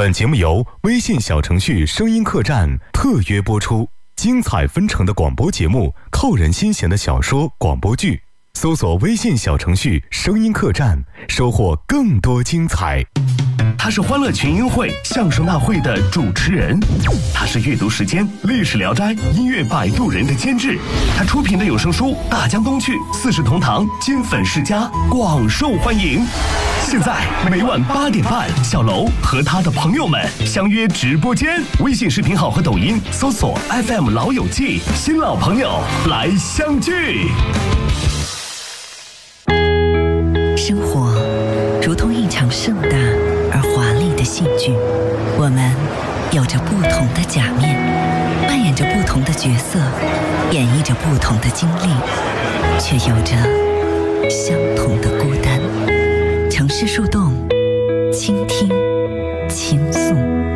本节目由微信小程序声音客栈特约播出，精彩纷呈的广播节目，扣人心弦的小说广播剧，搜索微信小程序声音客栈，收获更多精彩。 他是欢乐群英会相声大会的主持人，他是阅读时间历史聊斋音乐摆渡人的监制，他出品的有声书大江东去四世同堂金粉世家广受欢迎。现在每晚8点半，小楼和他的朋友们相约直播间，微信视频号和抖音搜索 FM 老友记，新老朋友来相聚。 生活如同一场盛大而华丽的戏剧，我们有着不同的假面，扮演着不同的角色，演绎着不同的经历，却有着相同的孤单。城市树洞，倾听，倾诉。